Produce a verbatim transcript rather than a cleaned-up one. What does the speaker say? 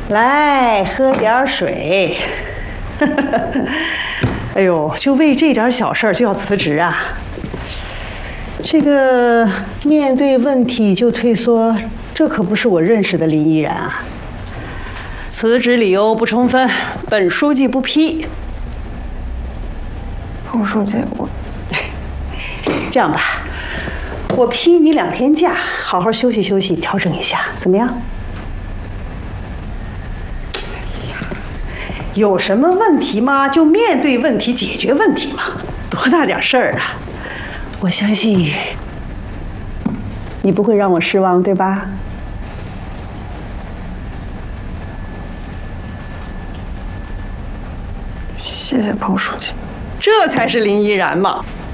来喝点水。哎呦，就为这点小事儿就要辞职啊？这个面对问题就退缩，这可不是我认识的林依然啊。辞职理由不充分，本书记不批。 彭书记，我这样吧，我批你两天假，好好休息休息，调整一下，怎么样？有什么问题吗？就面对问题，解决问题嘛，多大点事儿啊！我相信你不会让我失望，对吧？ 谢谢彭书记。 这才是林依然嘛。